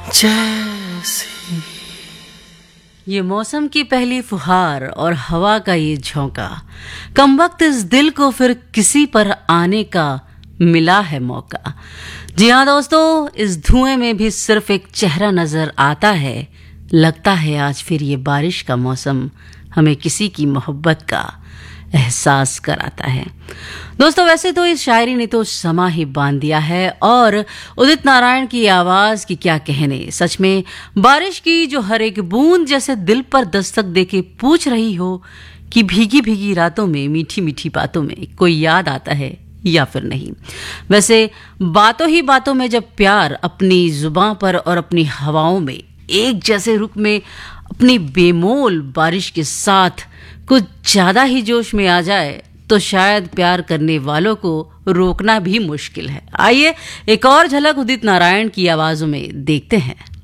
जैसी ये मौसम की पहली फुहार और हवा का ये झोंका, कमबख्त इस दिल को फिर किसी पर आने का मिला है मौका। जी हाँ दोस्तों, इस धुएं में भी सिर्फ एक चेहरा नजर आता है। लगता है आज फिर ये बारिश का मौसम हमें किसी की मोहब्बत का एहसास कराता है। दोस्तों, वैसे तो इस शायरी ने तो समा ही बांध दिया है और उदित नारायण की आवाज की क्या कहने। सच में बारिश की जो हर एक बूंद जैसे दिल पर दस्तक देके पूछ रही हो कि भीगी भीगी रातों में मीठी मीठी बातों में कोई याद आता है या फिर नहीं। वैसे बातों ही बातों में जब प्यार अपनी जुबां पर और अपनी हवाओं में एक जैसे रुख में अपनी बेमोल बारिश के साथ कुछ ज्यादा ही जोश में आ जाए तो शायद प्यार करने वालों को रोकना भी मुश्किल है। आइए एक और झलक उदित नारायण की आवाजों में देखते हैं।